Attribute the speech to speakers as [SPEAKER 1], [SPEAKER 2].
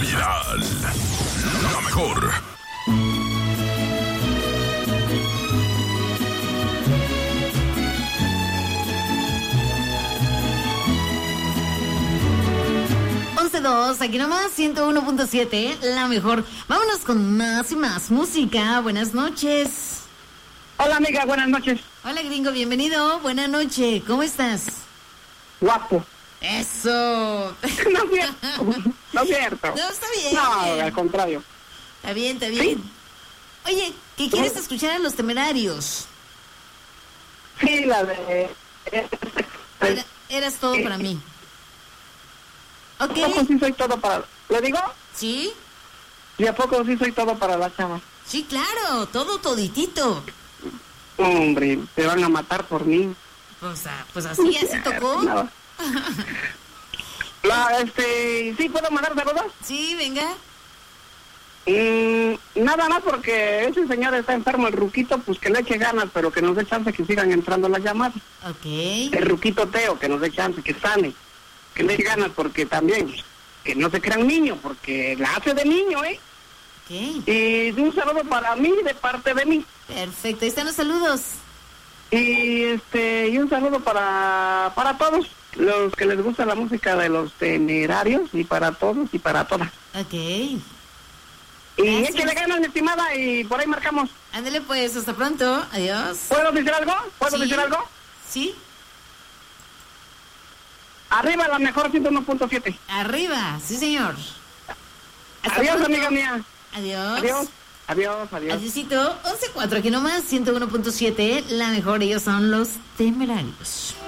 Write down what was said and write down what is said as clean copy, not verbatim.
[SPEAKER 1] Viral. La mejor.
[SPEAKER 2] Aquí nomás, 101.7, la mejor. Vámonos con más y más música. Buenas noches.
[SPEAKER 3] Hola, amiga, buenas noches.
[SPEAKER 2] Hola, gringo, bienvenido. Buenas noches, ¿cómo estás?
[SPEAKER 3] Guapo.
[SPEAKER 2] Eso.
[SPEAKER 3] No es cierto. No es cierto.
[SPEAKER 2] No, está bien.
[SPEAKER 3] No, al contrario.
[SPEAKER 2] Está bien, está bien.
[SPEAKER 3] ¿Sí?
[SPEAKER 2] Oye, ¿qué quieres escuchar a Los Temerarios?
[SPEAKER 3] Sí, la de...
[SPEAKER 2] Eras todo para mí. Ok.
[SPEAKER 3] ¿A poco sí soy todo para...? ¿Le digo?
[SPEAKER 2] ¿Sí?
[SPEAKER 3] ¿Y a poco sí soy todo para la chava?
[SPEAKER 2] Sí, claro, todo toditito.
[SPEAKER 3] Hombre, te van a matar por mí.
[SPEAKER 2] Pues así tocó.
[SPEAKER 3] No. ¿Sí puedo mandar saludos?
[SPEAKER 2] Sí, venga.
[SPEAKER 3] Nada más porque ese señor está enfermo, el ruquito, pues que le eche ganas, pero que nos dé chance que sigan entrando las llamadas.
[SPEAKER 2] Ok.
[SPEAKER 3] El ruquito Teo, que nos dé chance, que sane, que le eche ganas, porque también, que no se crean niño, porque la hace de niño, ¿eh?
[SPEAKER 2] Ok.
[SPEAKER 3] Y un saludo para mí, de parte de mí.
[SPEAKER 2] Perfecto, ahí están los saludos.
[SPEAKER 3] Y un saludo para todos los que les gusta la música de Los Temerarios, y para todos y para todas.
[SPEAKER 2] Ok.
[SPEAKER 3] Y
[SPEAKER 2] Gracias.
[SPEAKER 3] échale ganas, mi estimada, y por ahí marcamos.
[SPEAKER 2] Ándale pues, hasta pronto. Adiós.
[SPEAKER 3] ¿Puedo decir algo? ¿Puedo
[SPEAKER 2] Sí.
[SPEAKER 3] decir algo?
[SPEAKER 2] ¿Sí?
[SPEAKER 3] Arriba la mejor 101.7.
[SPEAKER 2] Arriba, sí señor. Hasta
[SPEAKER 3] Adiós,
[SPEAKER 2] pronto.
[SPEAKER 3] amiga mía.
[SPEAKER 2] Adiós.
[SPEAKER 3] Adiós. Adiós, adiós.
[SPEAKER 2] Adiósito, 11.4, aquí nomás, 101.7, la mejor, ellos son Los Temerarios.